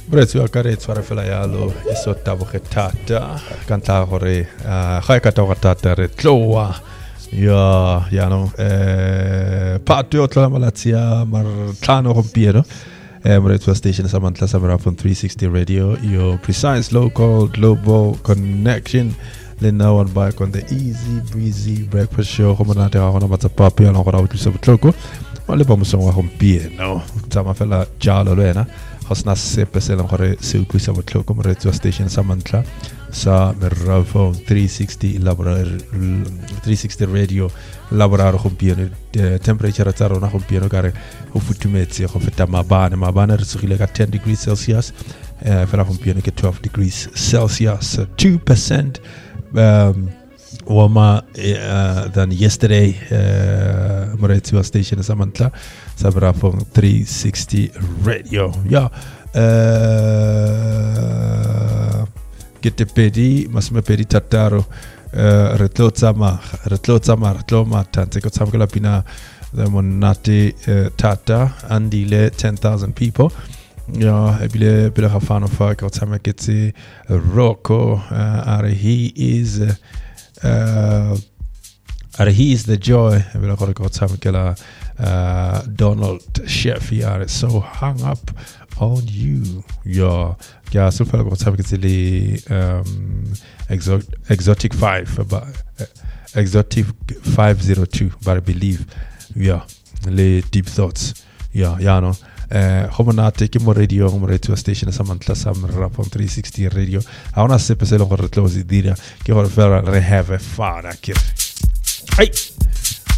Brezio akaret fara fela yalo isota buketata kanta hore khaikata watata retloa ya no patio tla malatia martano rompiero Brezio station samantla samara from 360 radio your precise local global connection Lena one back on the easy breezy breakfast show homanate hona matsapapi ala hora utisa butloko wale bamusonga rompiero tama fela jalo lena Hosna sepe selam khare siukuisa butloko radio station samantla sa merrafo 360 radio laborar rompiero temperature tsaro na rompiero kare ho futumetse go feta mabane re tsogile ka 10 degrees Celsius fela rompiero ke 12 degrees Celsius 2% warmer than yesterday radio station samantla sabra from 360 radio get pedi masme pedi tataro retloma tante ko tsamkela pina monate tata andile 10,000 people ebile bile hafano fa ko tsameketse Rocco he is the joy ebile ko tsamkela Donald Sheffy are so hung up on you so far ko tsameketse le exotic 5 but exotic 502 but I believe le deep thoughts no homonate ke mo radio station samantla samra from 360 radio aona se peselo go retlozi dira ke go fela re have a fun akere ai